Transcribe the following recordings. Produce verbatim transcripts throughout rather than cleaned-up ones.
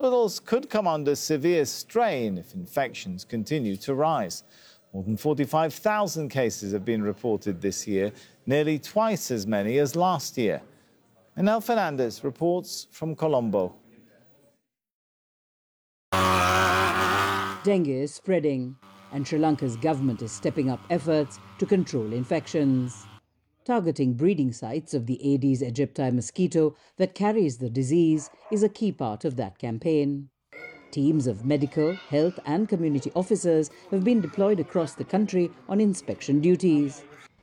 hospitals could come under severe strain if infections continue to rise. More than forty-five thousand cases have been reported this year, nearly twice as many as last year. Manel Fernandez reports from Colombo. Dengue is spreading, and Sri Lanka's government is stepping up efforts to control infections. Targeting breeding sites of the Aedes aegypti mosquito that carries the disease is a key part of that campaign. Teams of medical, health and community officers have been deployed across the country on inspection duties.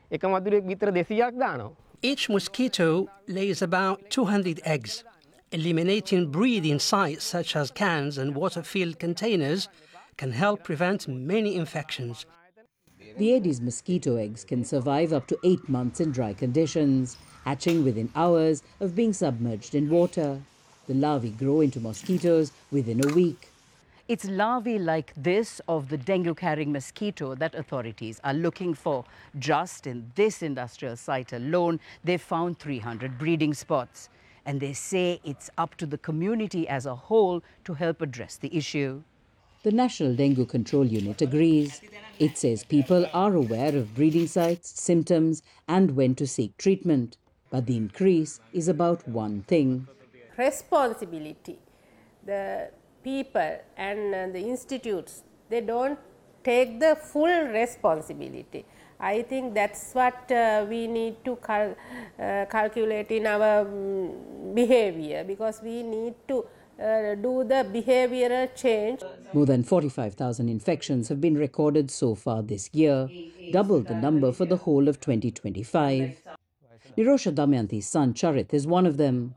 Each mosquito lays about two hundred eggs. Eliminating breeding sites such as cans and water-filled containers can help prevent many infections. The Aedes mosquito eggs can survive up to eight months in dry conditions, hatching within hours of being submerged in water. The larvae grow into mosquitoes within a week. It's larvae like this of the dengue-carrying mosquito that authorities are looking for. Just in this industrial site alone, they've found three hundred breeding spots. And they say it's up to the community as a whole to help address the issue. The National Dengue Control Unit agrees. It says people are aware of breeding sites, symptoms and when to seek treatment. But the increase is about one thing. Responsibility. The people and uh, the institutes, they don't take the full responsibility. I think that's what uh, we need to cal uh, calculate in our um, behavior, because we need to Uh, do the behavioral change. More than forty-five thousand infections have been recorded so far this year, double the number for the whole of twenty twenty-five. Nirosha Damayanti's son Charith is one of them.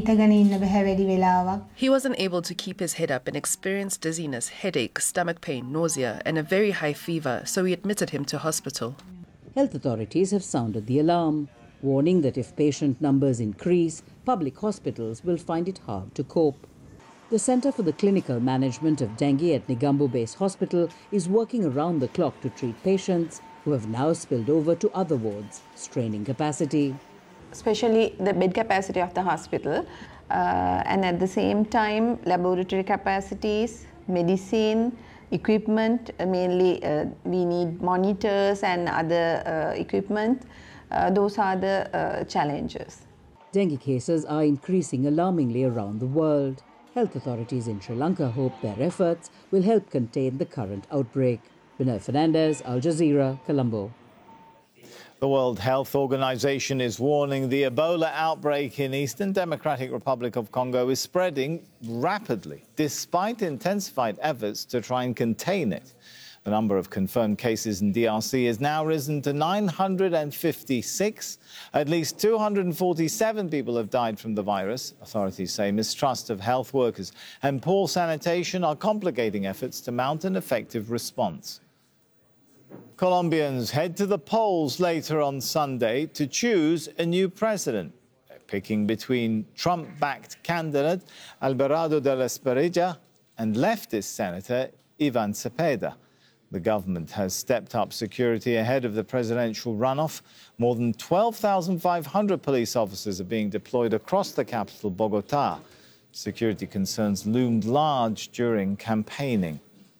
He wasn't able to keep his head up and experienced dizziness, headache, stomach pain, nausea and a very high fever, so we admitted him to hospital. Health authorities have sounded the alarm, warning that if patient numbers increase, public hospitals will find it hard to cope. The Centre for the Clinical Management of Dengue at Negombo Base Hospital is working around the clock to treat patients who have now spilled over to other wards, straining capacity. Especially the bed capacity of the hospital, uh, and at the same time laboratory capacities, medicine, equipment, uh, mainly uh, we need monitors and other uh, equipment. Uh, those are the uh, challenges. Dengue cases are increasing alarmingly around the world. Health authorities in Sri Lanka hope their efforts will help contain the current outbreak. Manel Fernandez, Al Jazeera, Colombo. The World Health Organization is warning the Ebola outbreak in Eastern Democratic Republic of Congo is spreading rapidly, despite intensified efforts to try and contain it. The number of confirmed cases in D R C has now risen to nine hundred fifty-six. At least two hundred forty-seven people have died from the virus. Authorities say mistrust of health workers and poor sanitation are complicating efforts to mount an effective response. Colombians head to the polls later on Sunday to choose a new president. They're picking between Trump-backed candidate Alvarado de la Espriella and leftist Senator Ivan Cepeda. The government has stepped up security ahead of the presidential runoff. More than twelve thousand five hundred police officers are being deployed across the capital, Bogota. Security concerns loomed large during campaigning.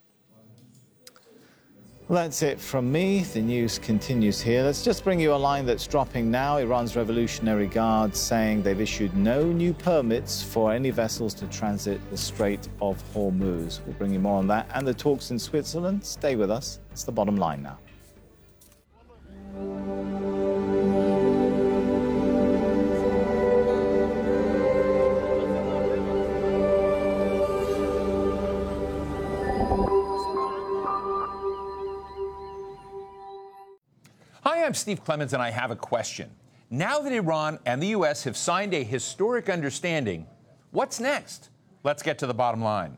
Well, that's it from me. The news continues here. Let's just bring you a line that's dropping now. Iran's Revolutionary Guard saying they've issued no new permits for any vessels to transit the Strait of Hormuz. We'll bring you more on that and the talks in Switzerland. Stay with us. It's The Bottom Line now. Hi, I'm Steve Clemons, and I have a question. Now that Iran and the U S have signed a historic understanding, what's next? Let's get to the bottom line.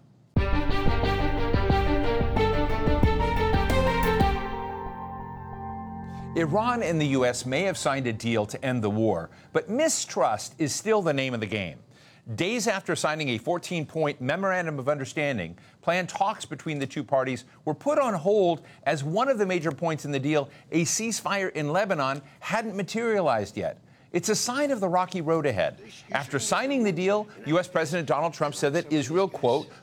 Iran and the U S may have signed a deal to end the war, but mistrust is still the name of the game. Days after signing a fourteen-point memorandum of understanding, planned talks between the two parties were put on hold as one of the major points in the deal, a ceasefire in Lebanon, hadn't materialized yet. It's a sign of the rocky road ahead. After signing the deal, U S President Donald Trump said that Israel, quote,